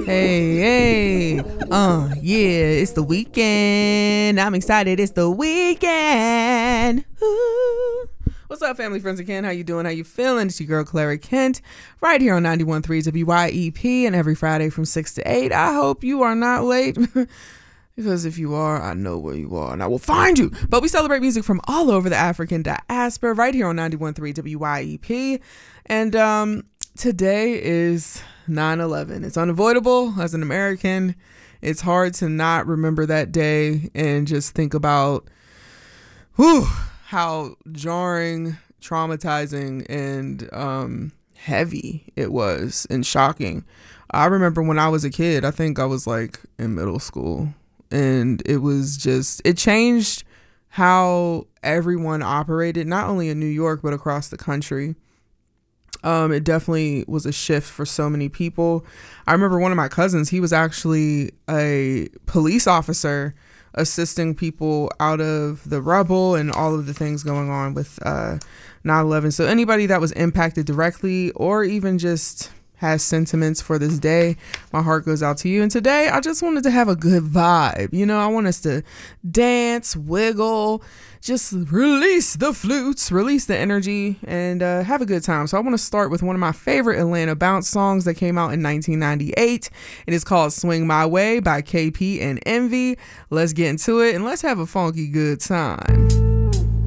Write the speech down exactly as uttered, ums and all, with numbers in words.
Hey, hey, uh, yeah, it's the weekend. I'm excited. It's the weekend. Ooh. What's up, family, friends, and kin? How you doing? How you feeling? It's your girl, Clara Kent, right here on ninety-one point three W Y E P, and every Friday from six to eight. I hope you are not late, because if you are, I know where you are, and I will find you. But we celebrate music from all over the African diaspora, right here on ninety-one point three W Y E P, and um, today is nine eleven. It's unavoidable as an American. It's hard to not remember that day and just think about whew, how jarring, traumatizing, and um, heavy it was and shocking. I remember when I was a kid, I think I was like in middle school, and it was just, it changed how everyone operated, not only in New York, but across the country. Um, it definitely was a shift for so many people. I remember one of my cousins, he was actually a police officer assisting people out of the rubble and all of the things going on with uh, nine eleven. So anybody that was impacted directly or even just has sentiments for this day, my heart goes out to you. And today I just wanted to have a good vibe. You know, I want us to dance, wiggle, just release the flutes, release the energy, and uh, have a good time. So I want to start with one of my favorite Atlanta bounce songs that came out in nineteen ninety-eight. It is called Swing My Way by K P and Envy. Let's get into it and let's have a funky good time.